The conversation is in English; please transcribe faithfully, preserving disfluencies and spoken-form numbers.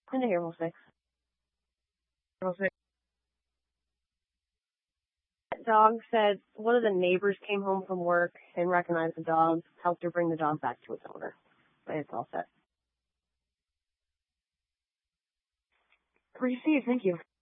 Into Hero six. Hero six. That dog said one of the neighbors came home from work and recognized the dog, helped her bring the dog back to its owner. But it's all set. Received, thank you.